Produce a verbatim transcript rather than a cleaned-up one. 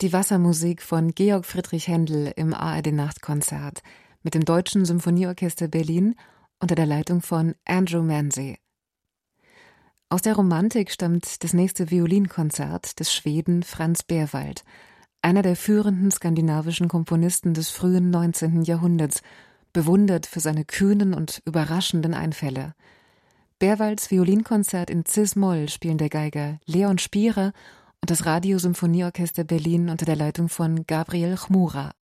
Die Wassermusik von Georg Friedrich Händel im A R D-Nachtkonzert mit dem Deutschen Symphonieorchester Berlin unter der Leitung von Andrew Manze. Aus der Romantik stammt das nächste Violinkonzert des Schweden Franz Berwald, einer der führenden skandinavischen Komponisten des frühen neunzehnten Jahrhunderts, bewundert für seine kühnen und überraschenden Einfälle. Berwalds Violinkonzert in Cis-Moll spielen der Geiger Leon Spierer und das Radiosymphonieorchester Berlin unter der Leitung von Gabriel Chmura.